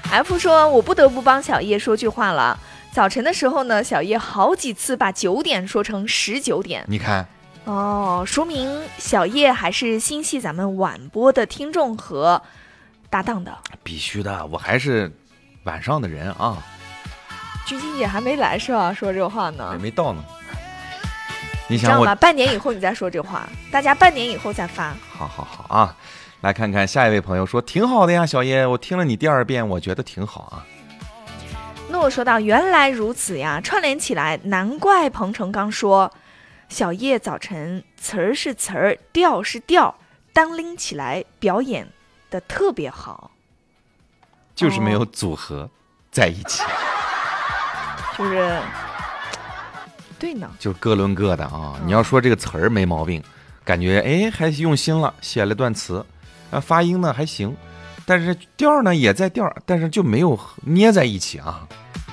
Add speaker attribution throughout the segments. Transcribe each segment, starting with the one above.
Speaker 1: F 说，我不得不帮小叶说句话了。早晨的时候呢，小叶好几次把9点说成19点。
Speaker 2: 你看，
Speaker 1: 哦，说明小叶还是心系咱们晚播的听众和搭档的。
Speaker 2: 必须的，我还是晚上的人啊。
Speaker 1: 君心姐还没来是吧？说这话呢？
Speaker 2: 没到呢。你想我
Speaker 1: 这样吧，半年以后你再说这话，大家半年以后再发。
Speaker 2: 好啊，来看看下一位朋友说，挺好的呀，小叶，我听了你第2遍，我觉得挺好啊。
Speaker 1: 诺说到，原来如此呀，串联起来，难怪彭程刚说小叶早晨词儿是词儿，调是调，单拎起来表演的特别好，
Speaker 2: 就是没有组合在一起，
Speaker 1: 就是对呢，
Speaker 2: 就是各论各的啊。你要说这个词儿没毛病，感觉还用心了，写了段词，发音呢还行，但是调呢也在调，但是就没有捏在一起啊，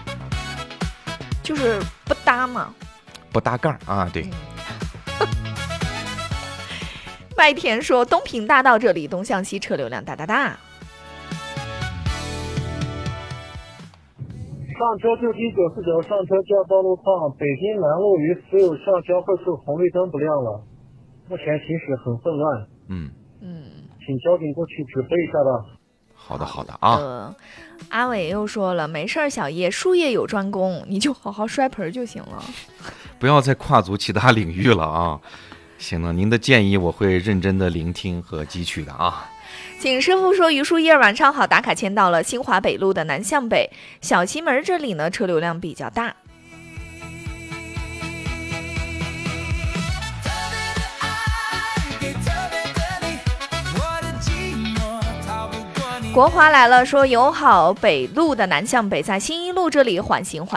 Speaker 1: 就是不搭嘛，
Speaker 2: 不搭杠啊，对。
Speaker 1: 麦田说，东平大道这里东向西车流量大。
Speaker 3: 上车就地949，上车叫道路上，北京南路与所有上交汇处红绿灯不亮了，目前行驶很混乱。请交警过去指挥一下吧。
Speaker 2: 好的啊。
Speaker 1: 阿伟又说了，没事儿，小叶，术业有专攻，你就好好摔盆就行了，
Speaker 2: 不要再跨足其他领域了啊。行了，您的建议我会认真的聆听和汲取的啊。
Speaker 1: 景师傅说，榆树叶晚上好，打卡签到了新华北路的南向北小西门这里呢，车流量比较大。国华来了，说友好北路的南向北在新一路这里缓行。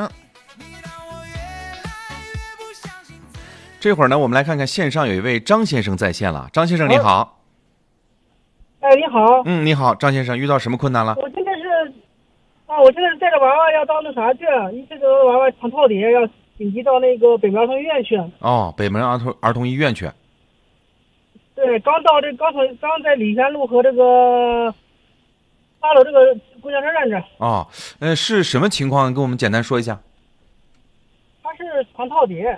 Speaker 2: 这会儿呢，我们来看看线上有一位张先生在线了。张先生你好。
Speaker 4: 你好。
Speaker 2: 你好，张先生，遇到什么困难了？
Speaker 4: 我现在是带着娃娃要到那啥去，这个娃娃肠套叠要紧急到那个北门儿童医院去。
Speaker 2: 哦，北门儿童医院去。
Speaker 4: 对，刚在礼山路和这个8楼这个公交车站这。
Speaker 2: 哦，是什么情况？跟我们简单说一下。
Speaker 4: 它是肠套叠。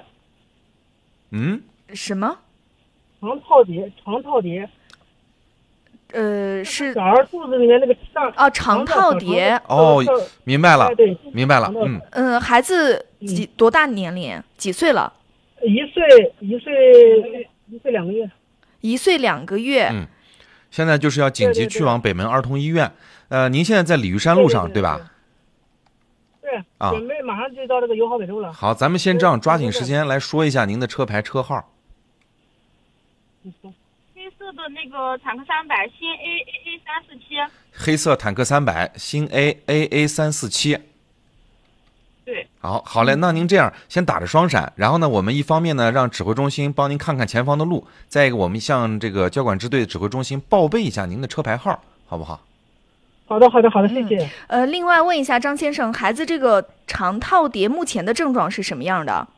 Speaker 1: 什么？
Speaker 4: 肠套叠。
Speaker 1: 是
Speaker 4: 小孩肚子里面那个
Speaker 1: 肠套叠。
Speaker 2: 哦，明白了，
Speaker 4: 对，
Speaker 2: 明白了。
Speaker 1: 孩子多大年龄？几岁了
Speaker 4: ？1岁2个月。
Speaker 1: 1岁2个月。
Speaker 2: 现在就是要紧急去往北门儿童医院。您现在在鲤鱼山路上，对吧？
Speaker 4: 对，准备马上就到这个友好北路了。
Speaker 2: 好，咱们先这样抓紧时间来说一下您的车牌车号。
Speaker 5: 黑色的那个坦克300新 AAA347。
Speaker 2: 黑色坦克300新 AAA347。
Speaker 5: 对，
Speaker 2: 好嘞，那您这样先打着双闪，然后呢，我们一方面呢让指挥中心帮您看看前方的路，再一个我们向这个交管支队指挥中心报备一下您的车牌号，好不好？
Speaker 4: 好的，谢谢。
Speaker 1: 另外问一下张先生，孩子这个肠套叠目前的症状是什么样的？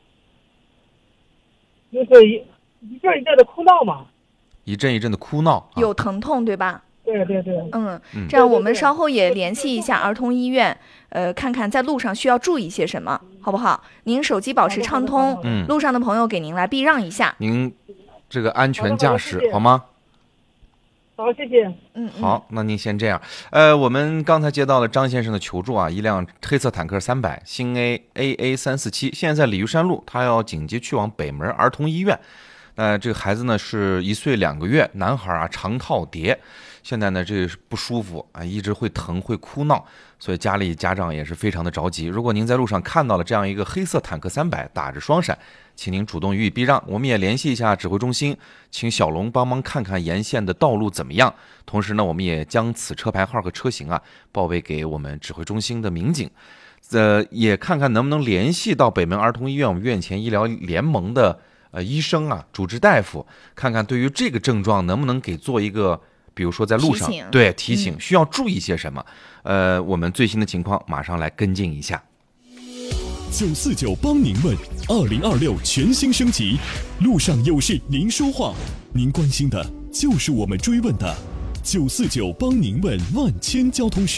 Speaker 4: 就是一阵一阵的哭闹嘛。
Speaker 2: 一阵一阵的哭闹，
Speaker 1: 有疼痛对吧？
Speaker 4: 对。
Speaker 1: 这样我们稍后也联系一下儿童医院，看看在路上需要注意些什么，好不好？您手机保持畅通，路上的朋友给您来避让一下。
Speaker 2: 您这个安全驾驶好吗？
Speaker 4: 好，谢谢。
Speaker 2: 好，那您先这样。我们刚才接到了张先生的求助啊，一辆黑色坦克300新 AAA347，现在在鲤鱼山路，他要紧急去往北门儿童医院。这个孩子呢是1岁2个月，男孩啊，肠套叠，现在呢这不舒服啊，一直会疼会哭闹，所以家里家长也是非常的着急。如果您在路上看到了这样一个黑色坦克300打着双闪，请您主动予以避让。我们也联系一下指挥中心，请小龙帮忙看看沿线的道路怎么样。同时呢，我们也将此车牌号和车型啊报备给我们指挥中心的民警，也看看能不能联系到北门儿童医院我们院前医疗联盟的医生啊，主治大夫，看看对于这个症状能不能给做一个，比如说在路上提醒需要注意些什么。我们最新的情况马上来跟进一下。
Speaker 6: 949帮您问，2026全新升级，路上有事您说话，您关心的就是我们追问的。949帮您问万千交通事。